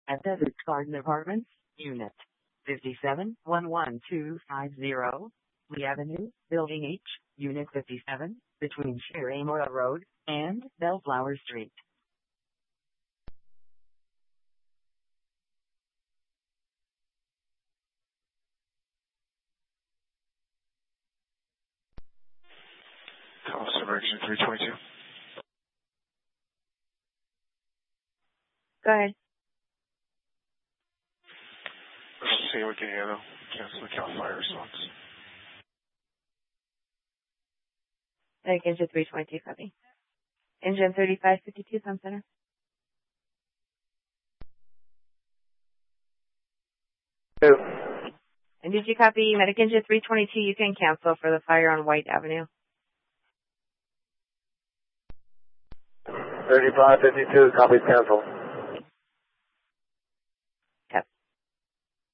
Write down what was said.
at Desert Garden Apartments, Unit 57-11250, Lee Avenue, Building H, Unit 57, between Shiremora Road and Bellflower Street. House Emergency 322. Go ahead. See what can handle. Cancel the Cal Fire response. Engine 322, copy. Engine 3552, Sun Center. Two. And did you copy Medic Engine 322? You can cancel for the fire on White Avenue. 3552, copy, cancel.